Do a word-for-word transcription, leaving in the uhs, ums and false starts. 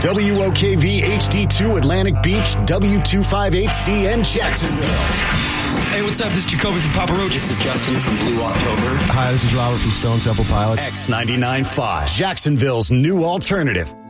W O K V H D two Atlantic Beach, W two fifty-eight C N Jacksonville. Hey, what's up? This is Jacoby from Papa Roach. This is Justin from Blue October. Hi, this is Robert from Stone Temple Pilots. X ninety-nine point five, Jacksonville's new alternative.